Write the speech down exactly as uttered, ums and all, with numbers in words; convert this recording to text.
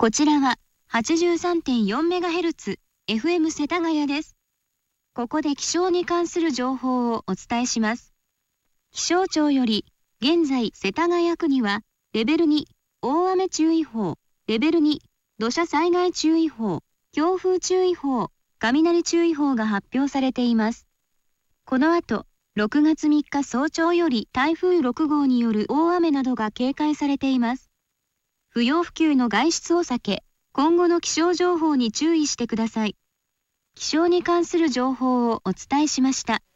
こちらは はちじゅうさんてんよんメガヘルツ エフエム 世田谷です。ここで気象に関する情報をお伝えします。気象庁より、現在世田谷区には、レベルに大雨注意報、レベルに土砂災害注意報、強風注意報、雷注意報が発表されています。この後、ろくがつみっか早朝より台風ろくごうによる大雨などが警戒されています。不要不急の外出を避け、今後の気象情報に注意してください。気象に関する情報をお伝えしました。